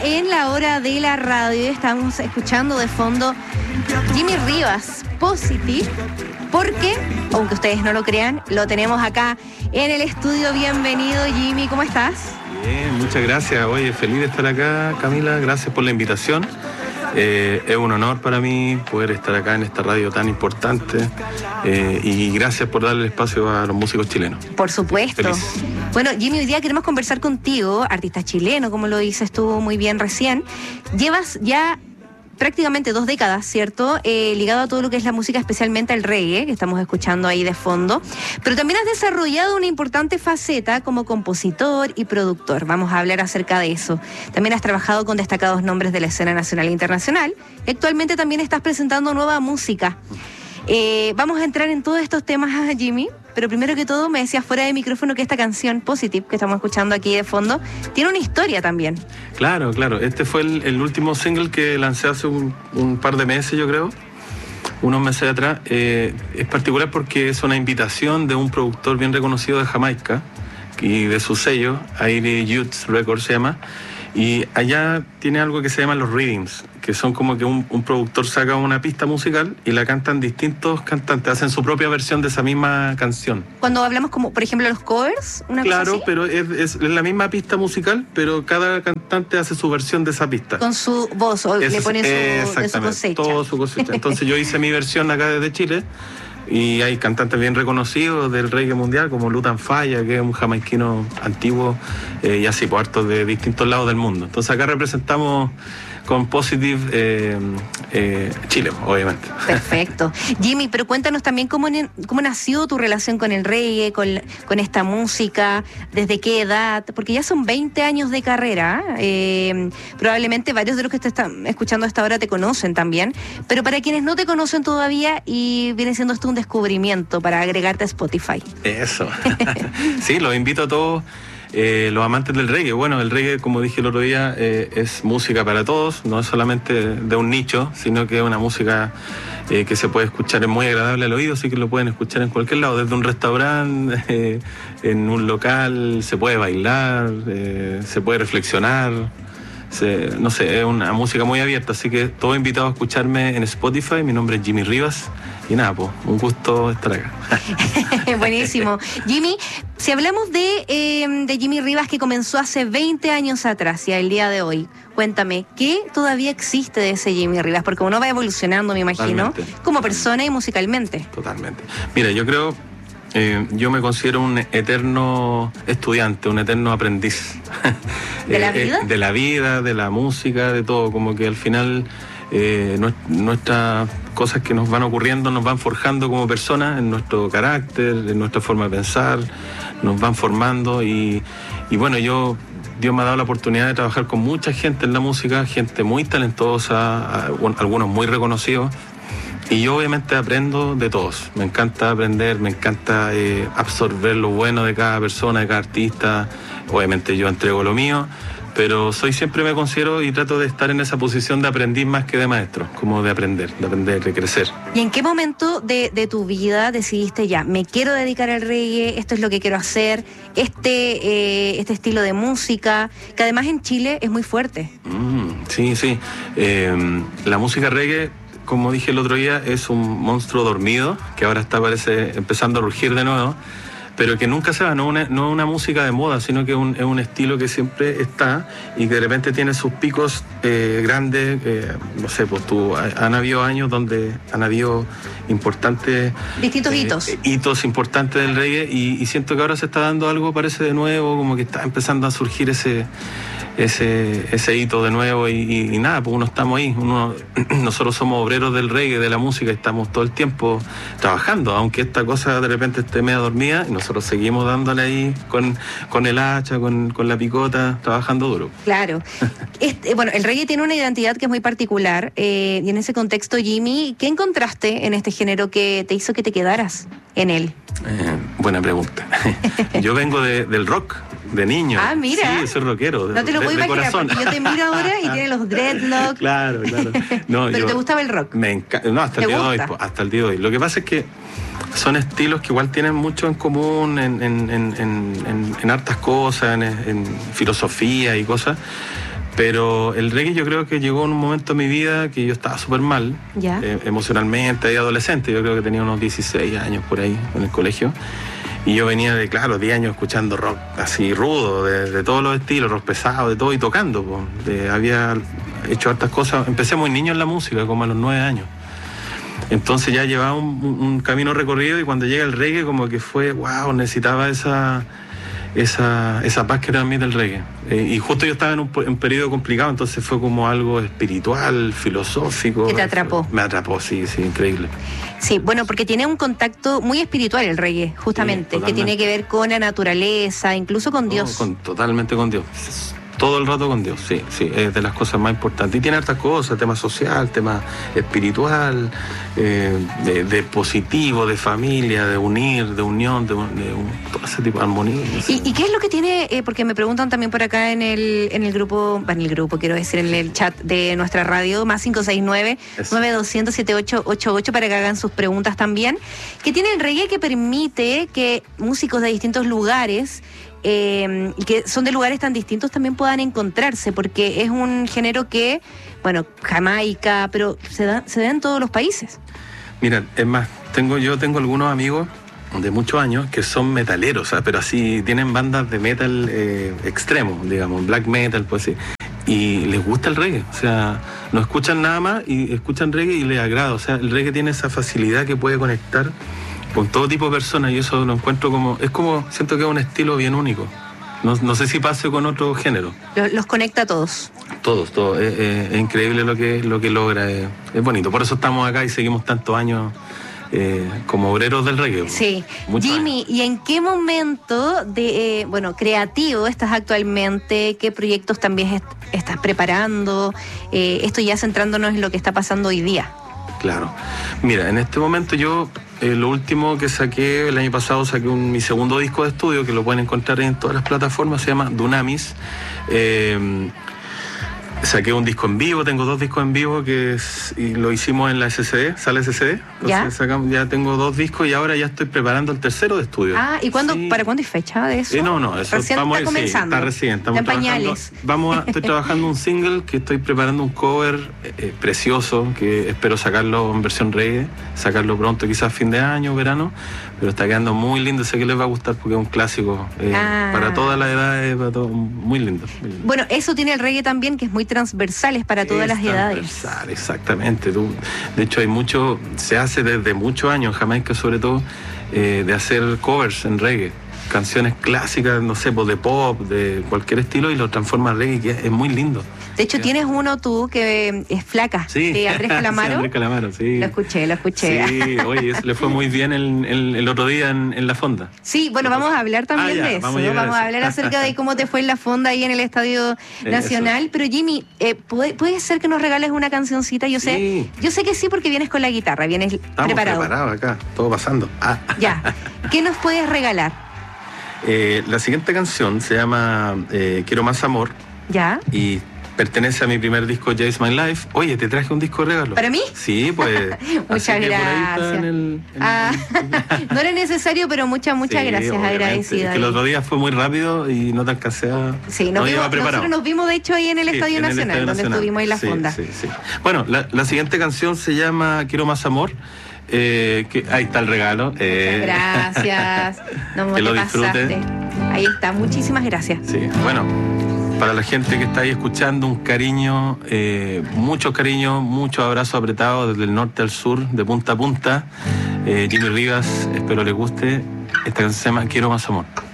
en la hora de la radio. Estamos escuchando de fondo Jimmy Rivas, Positive, porque, aunque ustedes no lo crean, lo tenemos acá en el estudio. Bienvenido, Jimmy, ¿cómo estás? Bien, muchas gracias. Oye, feliz de estar acá, Camila. Gracias por la invitación. Es un honor para mí poder estar acá en esta radio tan importante y gracias por darle espacio a los músicos chilenos. Por supuesto. Feliz. Bueno, Jimmy, hoy día queremos conversar contigo, artista chileno, como lo dices tú muy bien recién. Llevas ya prácticamente 2 décadas, ¿cierto? Ligado a todo lo que es la música, especialmente al reggae, que estamos escuchando ahí de fondo. Pero también has desarrollado una importante faceta como compositor y productor. Vamos a hablar acerca de eso. También has trabajado con destacados nombres de la escena nacional e internacional. Y actualmente también estás presentando nueva música. Vamos a entrar en todos estos temas, Jimmy, pero primero que todo me decías fuera de micrófono que esta canción Positive que estamos escuchando aquí de fondo tiene una historia también. Claro. Este fue el último single que lancé hace un par de meses, yo creo, unos meses atrás. Es particular porque es una invitación de un productor bien reconocido de Jamaica y de su sello, Aire Youth Records se llama. Y allá tiene algo que se llama los rhythms, que son como que un productor saca una pista musical y la cantan distintos cantantes, hacen su propia versión de esa misma canción. Cuando hablamos como, por ejemplo, los covers, una cosa así. Claro, pero es la misma pista musical, pero cada cantante hace su versión de esa pista. Con su voz, o le ponen de su cosecha. Todo su cosecha. Entonces yo hice mi versión acá desde Chile. Y hay cantantes bien reconocidos del reggae mundial, como Lutan Fyah, que es un jamaiquino antiguo, y así, por hartos de distintos lados del mundo. Entonces acá representamos con Positive Chile, obviamente. Perfecto. Jimmy, pero cuéntanos también cómo nació tu relación con el reggae, con esta música, desde qué edad, porque ya son 20 años de carrera. Probablemente varios de los que te están escuchando hasta ahora te conocen también, pero para quienes no te conocen todavía, y viene siendo esto un descubrimiento para agregarte a Spotify. Eso. Sí, los invito a todos. Los amantes del reggae. Bueno, el reggae, como dije el otro día, es música para todos, no es solamente de un nicho, sino que es una música que se puede escuchar, es muy agradable al oído, así que lo pueden escuchar en cualquier lado, desde un restaurante, en un local, se puede bailar, se puede reflexionar. No sé, es una música muy abierta, así que todos invitados a escucharme en Spotify. Mi nombre es Jimmy Rivas y nada, pues, un gusto estar acá. Buenísimo. Jimmy, si hablamos de Jimmy Rivas, que comenzó hace 20 años atrás y al día de hoy, cuéntame, ¿qué todavía existe de ese Jimmy Rivas? Porque uno va evolucionando, me imagino, Totalmente. Como persona y musicalmente. Totalmente. Mira, yo creo... yo me considero un eterno estudiante, un eterno aprendiz. ¿De la vida? De la vida, de la música, de todo. Como que al final nuestras cosas que nos van ocurriendo nos van forjando como personas, en nuestro carácter, en nuestra forma de pensar, nos van formando y bueno, Dios me ha dado la oportunidad de trabajar con mucha gente en la música, gente muy talentosa, algunos muy reconocidos. Y yo obviamente aprendo de todos. Me encanta aprender, me encanta absorber lo bueno de cada persona, de cada artista. Obviamente yo entrego lo mío, pero siempre me considero y trato de estar en esa posición de aprendiz más que de maestro, como de aprender, de crecer. ¿Y en qué momento de tu vida decidiste ya, me quiero dedicar al reggae, esto es lo que quiero hacer, este estilo de música, que además en Chile es muy fuerte? Sí. La música reggae, como dije el otro día, es un monstruo dormido que ahora parece empezando a rugir de nuevo, pero que nunca se va, no es una música de moda, sino que es un estilo que siempre está y que de repente tiene sus picos grandes. No sé, pues han habido años donde han habido importantes... Distintos hitos importantes del reggae y siento que ahora se está dando algo, parece de nuevo, como que está empezando a surgir ese hito de nuevo y nada, pues estamos ahí. Nosotros somos obreros del reggae, de la música, y estamos todo el tiempo trabajando, aunque esta cosa de repente esté media dormida, y nosotros seguimos dándole ahí con el hacha, con la picota, trabajando duro. Claro. Bueno, el reggae tiene una identidad que es muy particular, y en ese contexto, Jimmy, ¿qué encontraste en este género que te hizo que te quedaras en él? Buena pregunta. Yo vengo del rock. De niño. Ah, mira. Sí, soy rockero. No te lo puedo imaginar, porque yo te miro ahora y tiene los dreadlocks. Claro. No, pero ¿te gustaba el rock? Me encanta. No, hasta el día de hoy. Lo que pasa es que son estilos que igual tienen mucho en común en hartas cosas, en filosofía y cosas. Pero el reggae yo creo que llegó en un momento de mi vida que yo estaba súper mal, emocionalmente, adolescente, yo creo que tenía unos 16 años por ahí en el colegio. Y yo venía de, claro, 10 años escuchando rock así rudo, de todos los estilos, rock pesado, de todo, y tocando. Había hecho hartas cosas. Empecé muy niño en la música, como a los 9 años. Entonces ya llevaba un camino recorrido, y cuando llega el reggae como que fue, wow, necesitaba esa paz que transmite el reggae. Y justo yo estaba en un periodo complicado, entonces fue como algo espiritual, filosófico. ¿Que te atrapó? Me atrapó, sí, increíble. Sí, bueno, porque tiene un contacto muy espiritual el reggae, justamente, que tiene que ver con la naturaleza, incluso con Dios. Totalmente con Dios. Todo el rato con Dios, sí, es de las cosas más importantes. Y tiene hartas cosas, tema social, tema espiritual, de positivo, de familia, de unir, de unión, de todo ese tipo de armonía. No sé. ¿Y qué es lo que tiene? Porque me preguntan también por acá en el grupo, quiero decir, en el chat de nuestra radio, más 569-9200-7888, para que hagan sus preguntas también. ¿Qué tiene el reggae que permite que músicos de distintos lugares y que son de lugares tan distintos también puedan encontrarse? Porque es un género que, bueno, Jamaica, pero se da en todos los países. Mira, es más, yo tengo algunos amigos de muchos años que son metaleros, pero así tienen bandas de metal extremo, digamos, black metal, pues sí. Y les gusta el reggae, o sea, no escuchan nada más y escuchan reggae y les agrada. O sea, el reggae tiene esa facilidad que puede conectar con todo tipo de personas, y eso lo encuentro siento que es un estilo bien único. No sé si pase con otro género. Los conecta a todos. Todos. Es increíble lo que logra, es bonito. Por eso estamos acá y seguimos tantos años como obreros del reggae. Sí. Jimmy, ¿y en qué momento creativo estás actualmente? ¿Qué proyectos también estás preparando? Esto ya centrándonos en lo que está pasando hoy día. Claro. Mira, en este momento yo, lo último que saqué, el año pasado saqué mi segundo disco de estudio, que lo pueden encontrar en todas las plataformas, se llama Dunamis. Saqué un disco en vivo, tengo 2 discos en vivo y lo hicimos en la SCD, sala SCD. Entonces ya tengo 2 discos y ahora ya estoy preparando el tercero de estudio. ¿Y para cuándo hay fecha de eso? Eso recién está comenzando. Está recién, estamos trabajando. Estoy trabajando un single que estoy preparando, un cover precioso, que espero sacarlo en versión reggae, sacarlo pronto, quizás fin de año, verano, pero está quedando muy lindo, sé que les va a gustar porque es un clásico para todas las edades, para todo, muy lindo. Bueno, eso tiene el reggae también, que es muy transversal, es para todas las edades. Transversal, exactamente. De hecho, se hace desde muchos años, en Jamaica sobre todo, de hacer covers en reggae. Canciones clásicas, no sé, de pop, de cualquier estilo, y lo transforma en reggae, que es muy lindo. De hecho, tienes uno tú que es Flaca, de Andrés Calamaro. Sí, Andrés Calamaro, sí. Lo escuché. Sí, oye, eso le fue muy bien el otro día en la fonda. Sí, bueno, vamos a hablar también de eso. Vamos a hablar acerca de cómo te fue en la fonda ahí en el Estadio Nacional. Pero Jimmy, ¿puede ser que nos regales una cancioncita? Yo sé que sí, porque vienes con la guitarra, vienes preparado. Estamos preparados acá, todo pasando. Ya, ¿qué nos puedes regalar? La siguiente canción se llama Quiero Más Amor. Ya. Y pertenece a mi primer disco, Jace My Life. Oye, te traje un disco de regalo. ¿Para mí? Sí, pues. Muchas gracias. No era necesario, pero muchas gracias, agradecida. Es que el otro día fue muy rápido y no te alcancé a... Sí, nosotros nos vimos de hecho ahí en el Estadio Nacional, donde estuvimos en la fonda. Sí. Bueno, la siguiente canción se llama Quiero Más Amor. Ahí está el regalo. Muchas gracias. Que lo disfrutes. Ahí está, muchísimas gracias. Sí, bueno, para la gente que está ahí escuchando, un cariño, mucho cariño, muchos abrazos apretados desde el norte al sur, de punta a punta. Jimmy Rivas, espero les guste. Esta canción se llama Quiero Más Amor.